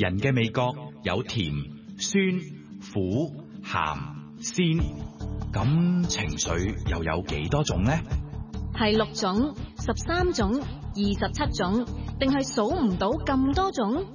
人嘅味覺有甜、酸、苦、鹹、鮮，咁情緒又有幾多種呢？ 係6種、13種、27種，定係數唔到咁多種？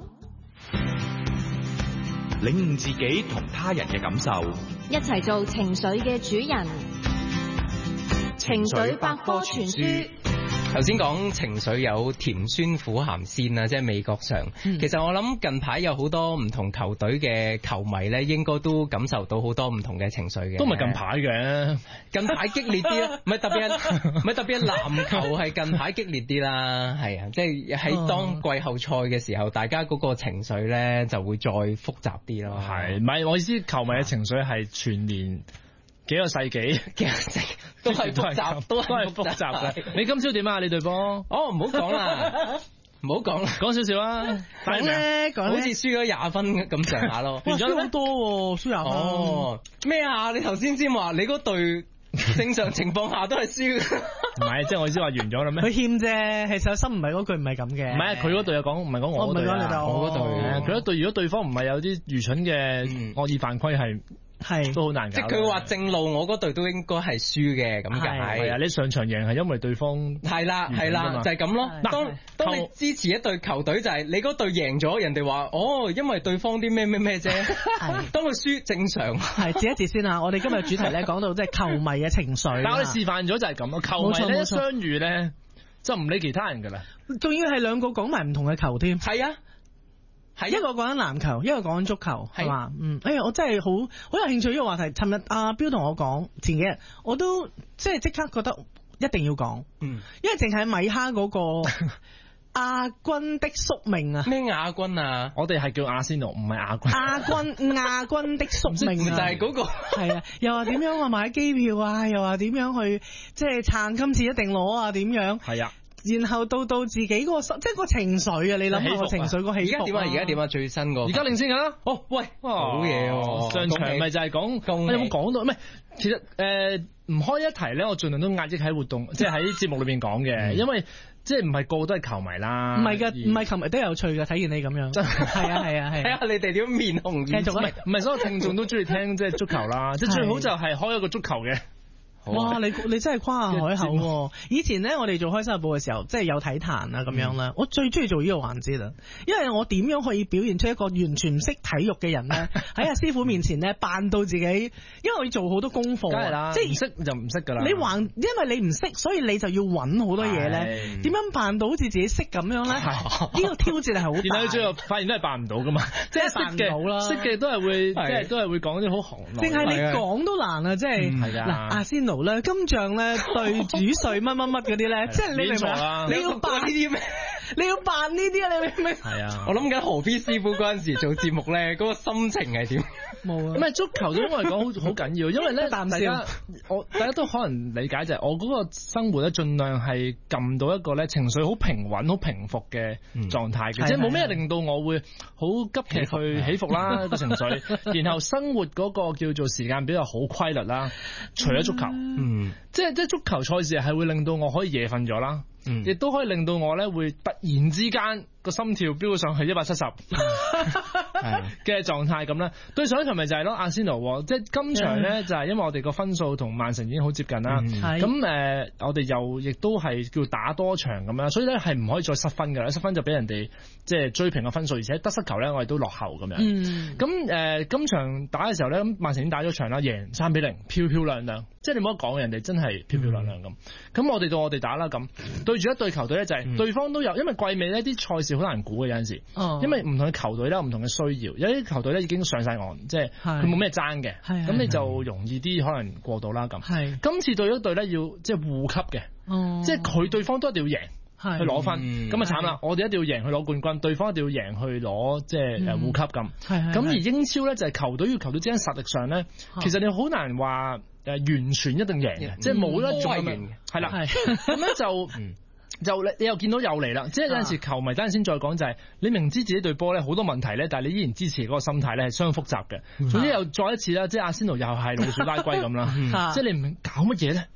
領悟自己同他人嘅感受， 一齊做情緒嘅主人。情緒百科全書。 頭先講情緒有甜酸苦鹹鮮啊，即係味覺上。其實我諗近排有好多唔同球隊嘅球迷咧，應該都感受到好多唔同嘅情緒嘅。 都唔係近排嘅， 近排激烈啲啊，唔係特別籃球係近排激烈啲啦，係啊，即係喺當季後賽嘅時候，大家嗰個情緒咧就會再複雜啲咯。 係，唔係我意思，球迷嘅情緒係全年幾個世紀都係複雜，都係複雜嘅。 你今朝點啊？你隊波？ 哦，唔好講啦，唔好講啦， 講少少啦。 講咧， 好似輸咗20分咁上下咯。 哇，輸好多喎，輸20分。 哦，咩啊？你頭先先話你嗰隊正常情況下都係輸。 唔係，即係我意思話完咗啦咩？ 佢欠啫，其實心唔係嗰句唔係咁嘅。 唔係，佢嗰隊又講，唔係講我嗰隊啊。 我嗰隊， 佢嗰隊如果對方唔係有啲愚蠢嘅惡意犯規係都好難搞。 即係佢話正路，我嗰隊都應該係輸嘅咁解。 係啊，你上場贏係因為對方係啦，就係咁咯。當你支持一隊球隊，就係你嗰隊贏咗，人哋話哦，因為對方啲咩啫。當佢輸正常。 係截一截先啊！我哋今日主題咧講到即係球迷嘅情緒。 但我哋示範咗就係咁咯，球迷咧相遇咧就唔理其他人噶啦。 仲要係兩個講埋唔同嘅球添。 係啊。 係一個講緊籃球，一個講緊足球，係嘛？哎呀，我真係好有興趣呢個話題。尋日阿彪同我講，前幾日我都即刻覺得一定要講，因為淨係米哈嗰個亞軍的宿命啊！ 咩亞軍啊？ 我哋係叫阿仙奴，唔係亞軍。 亞軍的宿命啊！ 就係嗰個係啊，又話點樣買機票啊？又話點樣去即係撐今次一定攞啊？點樣？ 係啊。 然後到自己個即係個情緒啊！你諗下個情緒個起伏。 而家點啊？最新個而家領先緊啦！ 哦，喂，好嘢喎！ 上場咪就係講，有冇講到？唔係，其實唔開一題咧，我盡量都壓抑喺活動，即係喺節目裏邊講嘅，因為即係唔係個個都係球迷啦。唔係㗎，唔係球迷都有趣㗎，睇見你咁樣。真係係啊！睇下你哋點面紅。繼續啦， 唔係所有聽眾都中意聽即係足球啦，即係最好就係開一個足球嘅。 哇！你真係誇下海口喎！以前咧，我哋做開心日報嘅時候，即係有體壇啊咁樣啦。我最中意做呢個環節啦，因為我點樣可以表現出一個完全唔識體育嘅人咧？喺阿師傅面前咧，扮到自己，因為我要做好多功課。 梗係啦，即係唔識就唔識㗎啦。 因為你唔識，所以你就要揾好多嘢咧。點樣扮到好似自己識咁樣咧？呢個挑戰係好大。然後最後發現都係扮唔到㗎嘛，即係識嘅，識嘅都係會，即係都係會講啲好行內。 淨係你講都難啊！即係嗱，阿仙奴咧，金像咧對主帥乜乜嗰啲咧，即係你明唔明啊？你要扮呢啲咩？你要扮呢啲啊？你明唔明？ 係啊！ 我諗緊何必師傅嗰陣時做節目咧，嗰個心情係點？ 冇啊！ 唔係足球對我嚟講好緊要，因為咧大家都可能理解就係我嗰個生活咧，盡量係撳到一個咧情緒好平穩、好平復嘅狀態嘅，即係冇咩令到我會好急劇去起伏啦個情緒，然後生活嗰個叫做時間比較好規律啦。除咗足球，即係足球賽事係會令到我可以夜瞓咗啦，亦都可以令到我咧會突然之間個心跳飆上去170嘅狀態咁啦。對上一場咪就係咯，阿仙奴，即係今場咧就係因為我哋個分數同曼城已經好接近啦。咁我哋又亦都係叫打多場咁樣，所以咧係唔可以再失分㗎啦，失分就俾人哋即係追平個分數，而且得失球咧我哋都落後咁樣。咁今場打嘅時候咧，咁曼城已經打咗場啦，贏3-0，漂漂亮亮。即係你冇得講，人哋真係漂漂亮亮咁。咁我哋到我哋打啦咁，對住一隊球隊咧就係對方都有，因為季尾呢啲賽事好難估嘅有陣時，因為唔同嘅球隊咧有唔同嘅需要，有啲球隊咧已經上晒岸，即係佢冇咩爭嘅，咁你就容易啲可能過到啦咁。今次對一隊咧要即係護級嘅，即係佢對方都一定要贏。去攞分，咁啊慘啦！我哋一定要贏去攞冠軍，對方一定要贏去攞即係護級咁。咁而英超咧就係球隊與球隊之間實力上咧，其實你好難話完全一定贏嘅，即係冇得做嘅。係啦，咁咧就你又見到又嚟啦，即係有陣時球迷等陣先再講就係你明知自己隊波咧好多問題咧，但係你依然支持嗰個心態咧係相當複雜嘅。總之又再一次啦，即係阿仙奴又係老鼠拉龜咁啦，即係你唔明搞乜嘢咧？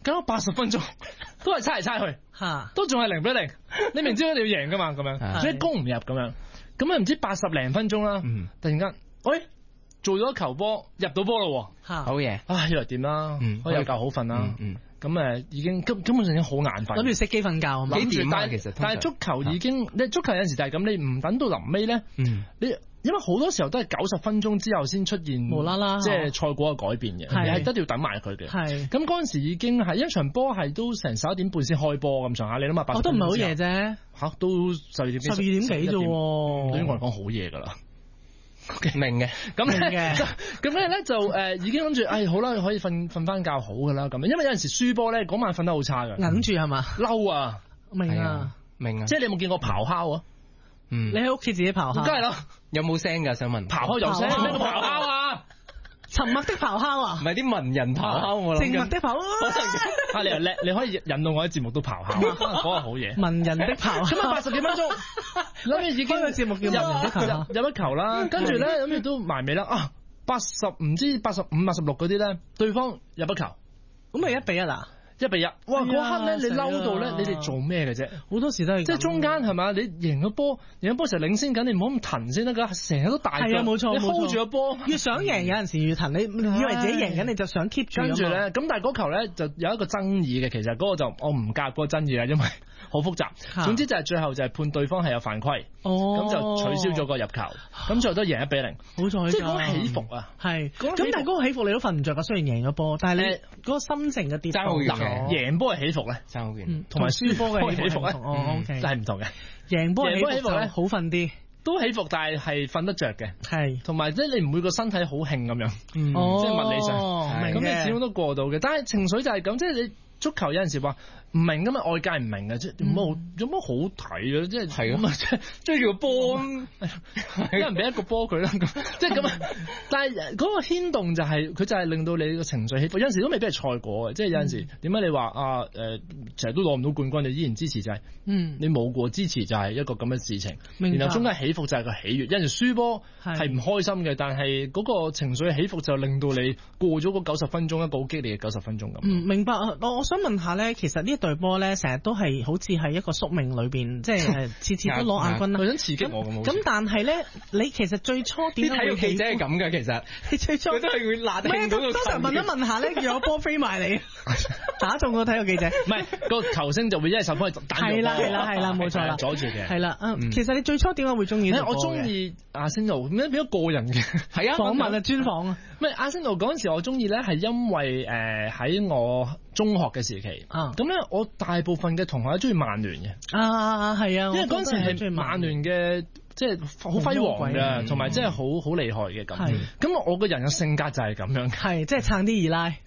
搞咗80分鐘，都係猜嚟猜去，都仲係0-0。你明知你要贏噶嘛，咁樣，所以攻唔入咁樣。咁啊唔知80零分鐘啦，突然間，喂，做咗球波，入到波咯， 好嘢。 啊，以為點啦？可以有覺好瞓啦。咁已經根本上已經好眼瞓， 諗住熄機瞓覺係嘛？ 幾點啊？其實， 但係足球已經，你足球有陣時就係咁，你唔等到臨尾咧，你因為好多時候都係90分鐘之後先出現無啦啦， 即係賽果嘅改變嘅，你係得要等埋佢嘅。係咁嗰陣時已經係一場波係都成11點半先開波咁上下，你諗下80分鐘。我都唔係好夜啫，嚇都12點幾啫喎，對於我嚟講好夜㗎啦。 明嘅， 咁咧就已經諗住，好啦，可以瞓翻覺好㗎啦咁。因為有陣時輸波咧，嗰晚瞓得好差㗎，揞住係嘛？嬲啊！明啊！即係你有冇見過咆哮啊？你喺屋企自己咆哮？梗係啦。有冇聲㗎？想問。咆哮有聲咩？咆哮啊！沉默的咆哮啊！唔係啲文人咆哮我諗。靜默的咆哮。你又叻，你可以引到我喺節目都咆哮，嗰個好嘢。文人的咆哮。咁啊80幾分鐘，諗住已經個節目叫文人的咆哮入一球啦，跟住咧諗住都埋尾啦。80唔知85、86嗰啲咧，對方入一球，咁咪1-1啦。1-1，哇！嗰刻咧，你嬲到咧，你哋做咩嘅啫？好多時都係即係中間係嘛？你贏咗波成日領先緊，你唔好咁騰先得㗎，成日都大腳。係啊，冇錯，你 hold 住個波，越想贏有陣時越騰，你以為自己贏緊，你就想 keep 住。跟住咧，咁但係嗰球咧就有一個爭議嘅，其實嗰個就我唔夾嗰個爭議啦，因為好複雜。總之就係最後就係判對方係有犯規，咁就取消咗個入球，咁最後都贏1-0。好在即係嗰個起伏啊，係。咁但係嗰個起伏你都瞓唔着㗎，雖然贏咗波，但係你嗰個心情嘅跌宕。贏波係起伏咧，爭好遠，同埋輸波嘅起伏咧，就係唔同嘅。贏波起伏咧好瞓啲，都起伏，但係瞓得着嘅，係。同埋即係你唔會個身體好興咁樣，即係物理上，咁你始終都過到嘅。但係情緒就係咁，即係你足球有陣時話唔明㗎嘛，外界唔明嘅，即係有乜好睇嘅，即係咁啊，即係追住個波，一人俾一個波佢啦，即係咁啊。但係嗰個牽動就係佢就係令到你個情緒起伏，有陣時都未必係賽果嘅，即係有陣時點解你話成日都攞唔到冠軍，你依然支持就係，你冇過支持就係一個咁嘅事情。然後中間起伏就係個喜悅，有陣時輸波係唔開心嘅，但係嗰個情緒起伏就令到你過咗嗰90分鐘一個好激烈嘅90分鐘咁。明白。我想問下咧，其實呢隊波咧，成日都係好似係一個宿命裏邊，即係次次都攞亞軍啦。佢想刺激我咁但係咧，你其實最初點解會記者係咁嘅？其實你最初佢都係會攔定嗰個。通常問一問下咧，有波飛埋嚟，打中個體育記者。唔係個球星就會一隻手幫佢彈。係啦，冇錯啦，阻住嘅。係啦，其實你最初點解會中意？我中意阿仙奴，點解變咗個人嘅？係啊，訪問啊，專訪啊。唔係阿仙奴嗰陣時，我中意咧係因為喺我中學嘅時期，咁咧我大部分嘅同學都中意曼聯嘅，係啊，因為嗰陣時係曼聯嘅，即係好輝煌嘅，同埋即係好厲害嘅咁。咁我個人嘅性格就係咁樣，係即係撐啲二奶。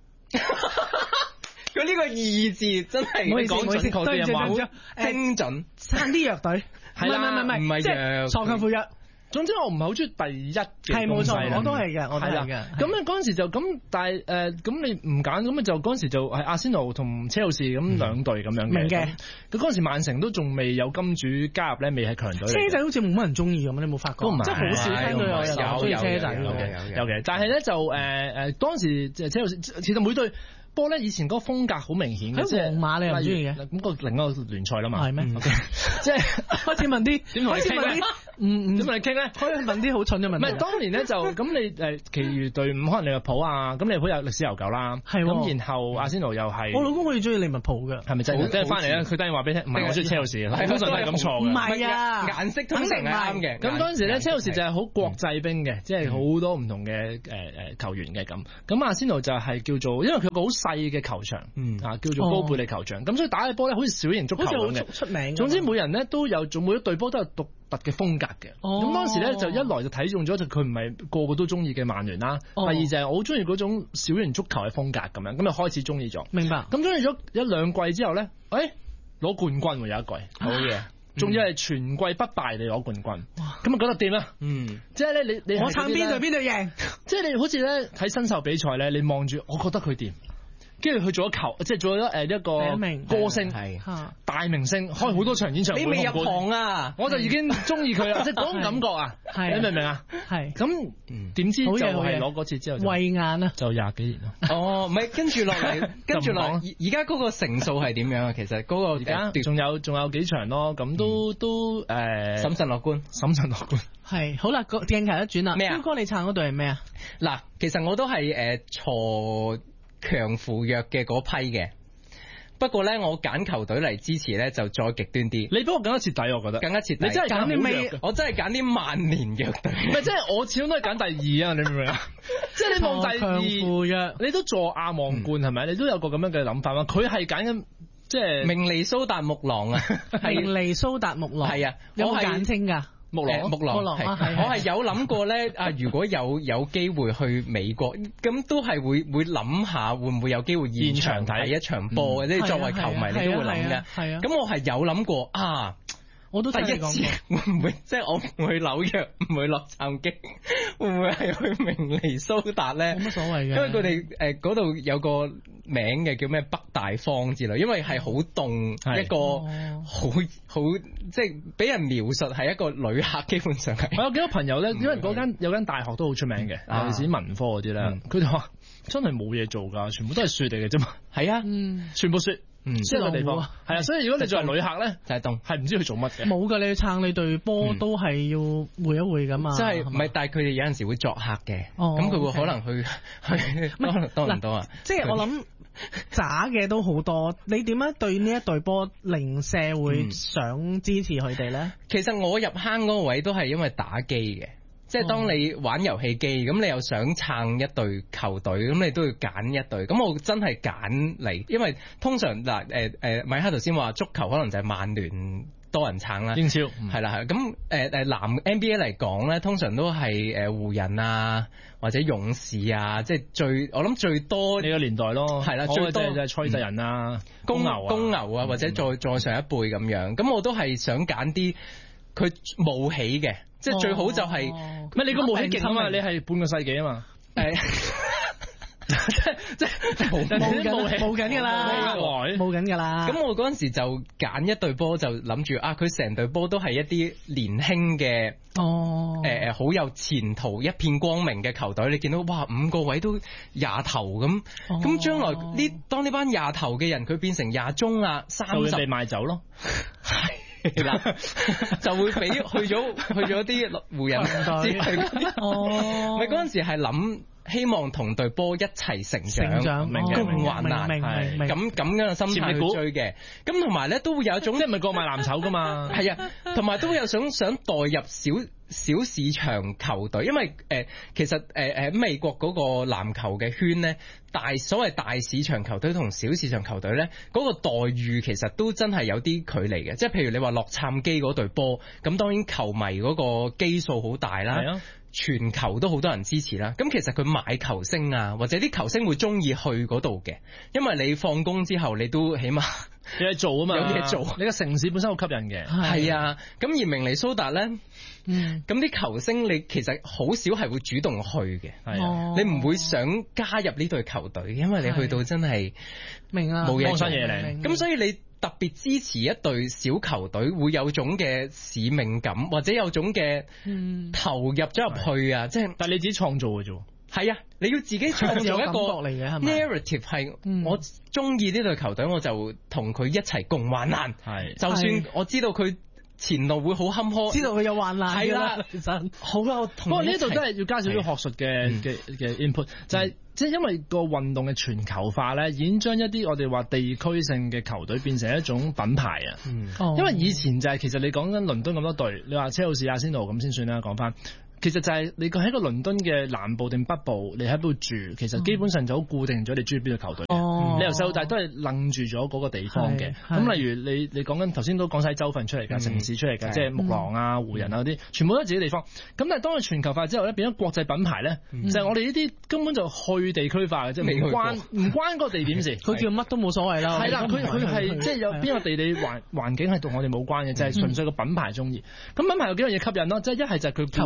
佢呢個二字真係唔可以講準確啲啊嘛，精準撐啲弱隊，唔係即係喪強扶弱。總之我唔係好中意第一嘅，係冇錯，我都係嘅，我都係嘅。咁咧嗰陣時就咁，但係咁你唔揀，咁就嗰陣時就係阿仙奴同車路士咁兩隊咁樣嘅。明嘅。咁嗰陣時曼城都仲未有金主加入咧，未係強隊。車仔好似冇乜人中意咁，你冇發覺？都唔係，即係好少聽到有人中意車仔。有嘅，但係咧就當時即係車路士，其實每隊波咧以前嗰個風格好明顯嘅，即係皇馬你又唔中意嘅，咁個另一個聯賽啦嘛。係咩？即係開始問啲，點同你傾咧？點同你傾咧？開始問啲好蠢嘅問題。唔係當年咧就咁你其餘隊伍可能利物浦啊，咁利物浦有歷史悠久啦。係咁，然後阿仙奴又係。我老公好似中意利物浦嘅，係咪真？即係翻嚟咧，佢等於話俾你聽，唔係我中意車路士，通常都係咁錯嘅。唔係啊，顏色通常係啱嘅。咁嗰陣時咧，車路士就係好國際兵嘅，即係好多唔同嘅球員嘅咁。咁阿仙奴就係叫做，因為佢個好細嘅球場，叫做高貝利球場，咁所以打嘅波咧好似小型足球咁嘅，出名。總之每人咧都有，每一隊波都有獨特嘅風格嘅。咁當時咧就一來就睇中咗，就佢唔係個個都中意嘅曼聯啦。第二就係我好中意嗰種小型足球嘅風格咁樣，咁就開始中意咗。明白。咁中意咗1-2季之後咧，攞冠軍喎有一季，好嘢，仲要係全季不敗地攞冠軍。咁啊覺得掂啦。即係咧你我撐邊隊贏，即係你好似咧睇新秀比賽咧，你望住，我覺得佢掂。 跟住佢做咗即係做咗一個歌星，大明星，開好多場演唱會。 你未入行啊， 我就已經中意佢啦，即係嗰種感覺啊，你明唔明啊？係咁點知就係攞嗰次之後，慧眼啊，就20幾年咯。 哦，唔係跟住落嚟，而家嗰個成數係點樣啊？其實嗰個而家仲有幾場咯，咁都審慎樂觀。 係好啦，鏡頭一轉啦。咩啊？哥，你撐嗰隊係咩啊？ 嗱，其實我都係鋤強扶弱嘅嗰批嘅。不過咧，我揀球隊嚟支持咧，就再極端啲。 你比我更加徹底，我覺得。更加徹底。你真係揀啲咩？ 我真係揀啲萬年弱隊。 唔係，即係我始終都係揀第二啊！你明唔明啊？即係你望第二，你都坐亞望冠係咪？你都有個咁樣嘅諗法嘛？佢係揀緊即係明尼蘇達木狼啊！ 明尼蘇達木狼係啊， 有冇簡稱㗎？ 木狼，我係有諗過咧，如果有機會去美國，咁都係會諗下會唔會有機會現場睇一場波嘅，即係作為球迷你都會諗嘅。係啊，咁我係有諗過啊。 我都第一次會唔會即係我唔去紐約，唔去洛杉磯，會唔會係去明尼蘇達咧？ 冇乜所謂嘅， 因為佢哋嗰度有個名嘅叫咩北大荒之類，因為係好凍，一個好即係俾人描述係一個旅客，基本上係。 我有幾個朋友咧，因為有間大學都好出名嘅，尤其是文科嗰啲咧，佢哋話真係冇嘢做㗎，全部都係雪嚟嘅啫嘛。 係啊， 全部雪。即係個地方係啊，所以如果你作為旅客咧，就係凍，係唔知佢做乜嘅。 冇㗎，你去撐你隊波都係要會一會㗎嘛。 即係唔係？但係佢哋有陣時會作客嘅，咁佢會可能去多唔多啊？ 即係我諗渣嘅都好多。你點樣對呢一隊波零舍會想支持佢哋咧？ 其實我入坑嗰個位都係因為打機嘅。即係當你玩遊戲機，咁你又想撐一隊球隊，咁你都要揀一隊。咁我真係揀嚟，因為通常米哈頭先話足球可能就係曼聯多人撐啦， 英超係啦係。咁男 NBA 嚟講咧，通常都係湖人啊或者勇士啊，即係我諗最多呢個年代咯，係啦，最多就係賽特人啊、公牛啊， 或者再上一輩咁樣。咁我都係想揀啲佢冒起嘅。即係最好就係， 咩你個冒起勁啊嘛，你係半個世紀啊嘛，即係冇緊㗎啦，冇緊㗎啦。 咁我嗰陣時就揀一隊波，就諗住佢成隊波都係一啲年輕嘅，好有前途、一片光明嘅球隊。你見到哇，5個位都廿頭咁，咁將來當呢班廿頭嘅人，佢變成廿中啊、30， 就會被賣走咯。 啦，就會俾去咗啲湖人之類嗰啲。咪嗰陣時係諗希望同隊波一齊成長，共患難，咁樣嘅心態去追嘅。咁同埋咧都會有一種， 即係唔係國買藍籌噶嘛？ 係啊，同埋都會有想代入小市場球隊，因為其實美國嗰個籃球嘅圈咧，所謂大市場球隊同小市場球隊咧，嗰個待遇其實都真係有啲距離嘅。即係譬如你話洛杉磯嗰隊波，咁當然球迷嗰個基數好大啦。全球都好多人支持啦，咁其實佢買球星啊，或者啲球星會中意去嗰度嘅，因為你放工之後你都起碼有嘢做啊嘛， 有嘢做， 你個城市本身好吸引嘅。 係啊，咁而明尼蘇達咧，咁啲球星你其實好少係會主動去嘅，你唔會想加入呢隊球隊，因為你去到真係明啊， 冇嘢做， 嘢嚟， 咁所以你特別支持一隊小球隊，會有種嘅使命感，或者有種嘅投入咗入去啊！即係， 但係你自己創造嘅啫。 係啊，你要自己創造一個 narrative， 係我中意呢隊球隊，我就同佢一齊共患難。係，就算我知道佢前路會好坎坷， 知道佢有患難。係啦， 其實好啦。不過呢度真係要加少少學術嘅 input，就係。即係因為個運動嘅全球化咧，已經將一啲我哋話地區性嘅球隊變成一種品牌啊。因為以前就係其實你講緊倫敦咁多隊，你話車路士、阿仙奴咁先算啦。講翻。其實就係你喺個倫敦嘅南部定北部，你喺度住，其實基本上就好固定咗你中意邊個球隊。你由細到大都係楞住咗嗰個地方嘅。咁例如你講緊頭先都講晒州份出嚟㗎，城市出嚟㗎，即係木狼啊、湖人啊嗰啲，全部都係自己地方。咁但係當佢全球化之後咧，變咗國際品牌咧，就係我哋呢啲根本就去地區化嘅，即係唔關個地點事。 佢叫乜都冇所謂啦。 係啦，佢係即係有邊個地理環境係同我哋冇關嘅，就係純粹個品牌中意。咁品牌有幾樣嘢吸引咯，即係一係就係佢球星啦。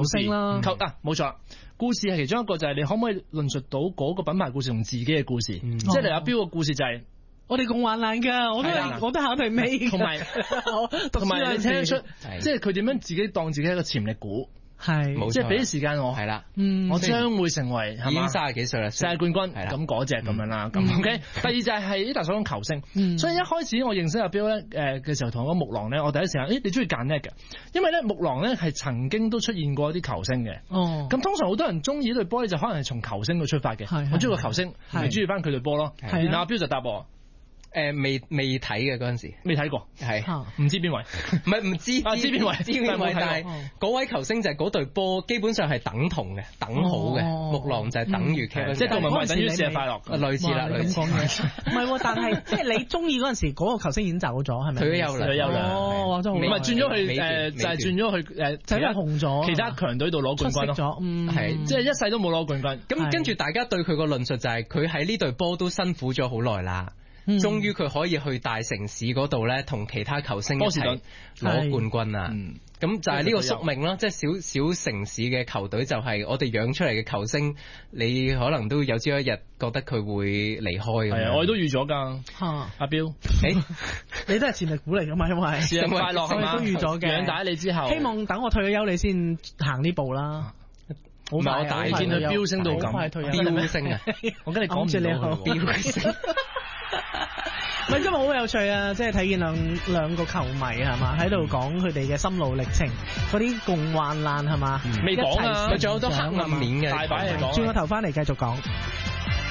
嘛。 冇錯。故事係其中一個，就係你可唔可以論述到嗰個品牌故事同自己嘅故事？即係例如阿標個故事就係我哋共患難㗎，我都考佢尾。 同埋你聽得出，即係佢點樣自己當自己係一個潛力股。 係， 即係俾啲時間我， 係啦， 我將會成為已經30幾歲啦， 世界冠軍，咁嗰隻咁樣啦，咁 OK。第二就係呢，大所講球星，所以一開始我認識阿標咧，嘅時候同我講木狼咧，我第一時間，你中意揀 net 嘅，因為咧木狼咧係曾經都出現過一啲球星嘅，咁通常好多人中意呢隊波咧就可能係從球星度出發嘅，我中意個球星，咪中意翻佢隊波咯，然後阿標就答我。 未睇嘅嗰陣時， 未睇過， 係唔知邊位， 唔係唔知知邊位，但係嗰位球星就係嗰隊波基本上係等同嘅，等好嘅，木狼就係等於劇， 即係同埋等於生日快樂， 類似啦，類似。 唔係，但係即係你中意嗰陣時，嗰個球星已經走咗，係咪？ 退休啦， 哦，真係好。 唔係轉咗去就係轉咗去就係紅咗， 其他強隊度攞冠軍咯， 係即係一世都冇攞冠軍。 咁跟住大家對佢個論述就係佢喺呢隊波都辛苦咗好耐啦。終於佢可以去大城市嗰度咧，同其他球星一齊攞冠軍啦。咁就係呢個宿命咯，即係小城市嘅球隊就係我哋養出嚟嘅球星，你可能都有朝一日覺得佢會離開。係啊，我哋都預咗㗎。阿標， 你都係潛力股嚟㗎嘛？因為生日快樂係嘛？ 都預咗嘅。 養大你之後， 希望等我退咗休你先行呢步啦。 唔係我大見佢飆升到咁， 飆升啊！ 我跟你講住你飆升。 喂，今日好有趣啊！即係睇見兩個球迷係嘛，喺度講佢哋嘅心路歷程，嗰啲共患難係嘛， 未講啊， 佢仲有好多黑暗面嘅， 大把嘢講。 轉個頭翻嚟繼續講。